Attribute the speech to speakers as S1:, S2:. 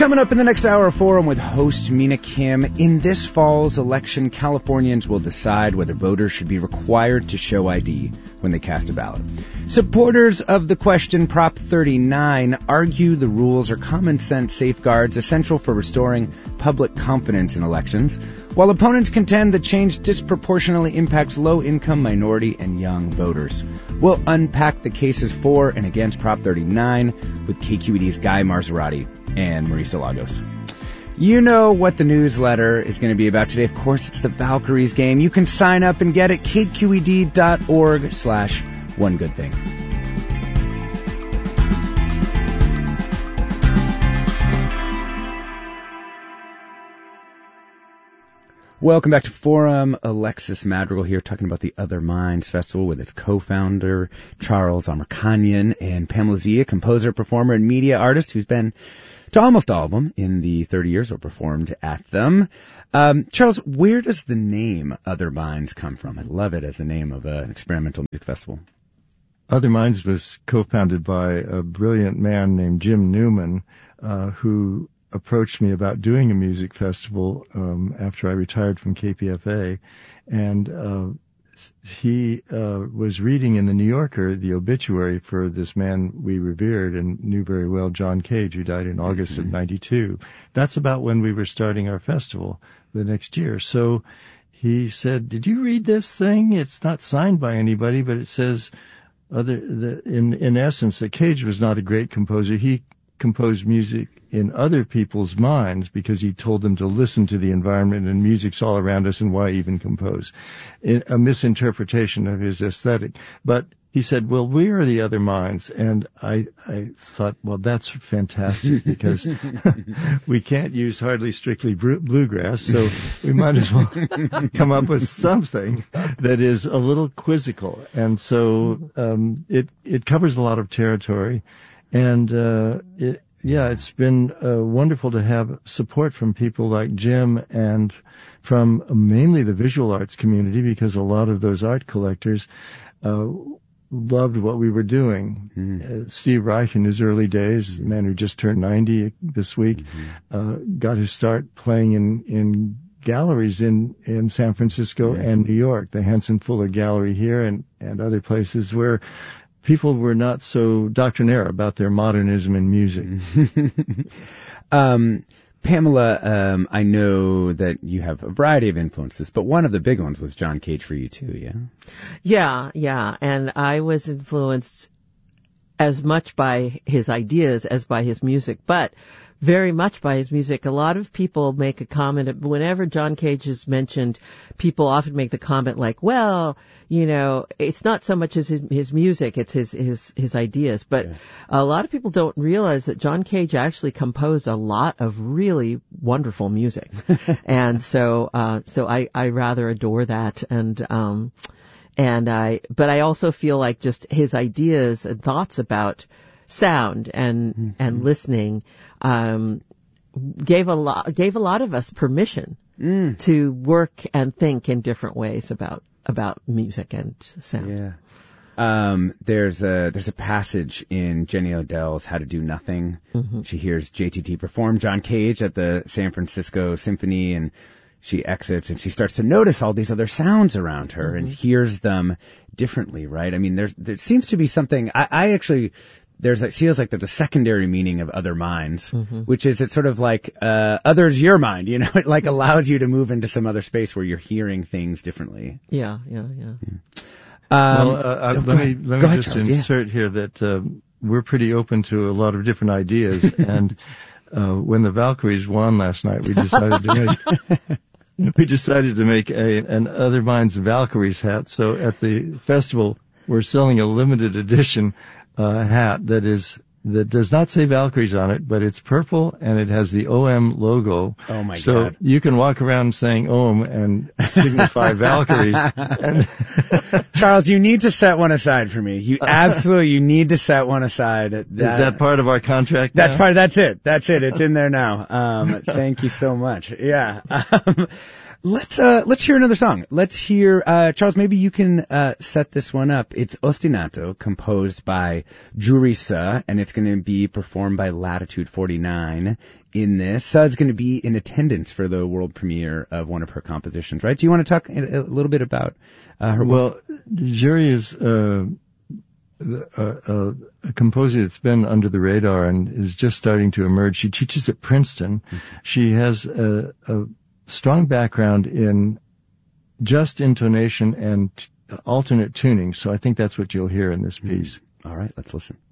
S1: Coming up in the next hour of Forum with host Mina Kim. In this fall's election, Californians will decide whether voters should be required to show ID when they cast a ballot. Supporters of the question Prop 39 argue the rules are common sense safeguards essential for restoring public confidence in elections, while opponents contend the change disproportionately impacts low-income, minority, and young voters. We'll unpack the cases for and against Prop 39 with KQED's Guy Marzorati and Marisa Lagos. You know what the newsletter is going to be about today. Of course, it's the Valkyries game. You can sign up and get it kqed.org/onegoodthing. Welcome back to Forum. Alexis Madrigal here talking about the Other Minds Festival with its co-founder, Charles Amirkhanian, and Pamela Zia, composer, performer, and media artist who's been to almost all of them in the 30 years or performed at them. Charles, where does the name Other Minds come from? I love it as the name of an experimental music festival.
S2: Other Minds was co-founded by a brilliant man named Jim Newman, who approached me about doing a music festival after I retired from KPFA, and he was reading in the New Yorker the obituary for this man we revered and knew very well, John Cage, who died in August of '92. That's about when we were starting our festival the next year. So he said, "Did you read this thing? It's not signed by anybody, but it says in essence that Cage was not a great composer. He composed music in other people's minds because he told them to listen to the environment and music's all around us and why even compose." A misinterpretation of his aesthetic. But he said, well, we are the other minds. And I thought, well, that's fantastic because we can't use hardly strictly bluegrass, so we might as well come up with something that is a little quizzical. And so it covers a lot of territory. And it's been wonderful to have support from people like Jim and from mainly the visual arts community, because a lot of those art collectors loved what we were doing. Steve Reich, in his early days, the man who just turned 90 this week, got his start playing in galleries in San Francisco and New York, the Hanson Fuller Gallery here and other places where people were not so doctrinaire about their modernism in music.
S1: Pamela, I know that you have a variety of influences, but one of the big ones was John Cage for you too, yeah? Yeah. And I was influenced as much by his ideas as by his music, but very much by his music. A lot of people make a comment, whenever John Cage is mentioned, people often make the comment like, well, it's not so much as his music, it's his ideas. But a lot of people don't realize that John Cage actually composed a lot of really wonderful music. And so I rather adore that. But I also feel like just his ideas and thoughts about sound and listening gave a lot of us permission to work and think in different ways about music and sound. Yeah. There's a passage in Jenny Odell's How to Do Nothing. She hears JTT perform John Cage at the San Francisco Symphony, and she exits and she starts to notice all these other sounds around her and hears them differently, right? I mean, there seems to be something, I actually, feels like there's a secondary meaning of Other Minds, which is it's sort of like, other's your mind, it like allows you to move into some other space where you're hearing things differently.
S2: Yeah. Let me just Charles, insert here that, we're pretty open to a lot of different ideas. And, when the Valkyries won last night, we decided to make an Other Minds Valkyries hat. So at the festival, we're selling a limited edition hat that does not say Valkyries on it, but it's purple and it has the OM logo.
S1: Oh my God.
S2: So you can walk around saying OM and signify Valkyries.
S1: Charles, you need to set one aside for me. You need to set one aside.
S2: Is that part of our contract now?
S1: That's it. It's in there now. Thank you so much. Yeah. Let's hear another song. Let's hear, Charles, maybe you can, set this one up. It's Ostinato, composed by Juri Suh, and it's going to be performed by Latitude 49 in this. Suh's going to be in attendance for the world premiere of one of her compositions, right? Do you want to talk a little bit about, her work?
S2: Well, Juri is, a composer that's been under the radar and is just starting to emerge. She teaches at Princeton. Mm-hmm. She has a strong background in just intonation and alternate tuning, so I think that's what you'll hear in this piece.
S1: All right, let's listen.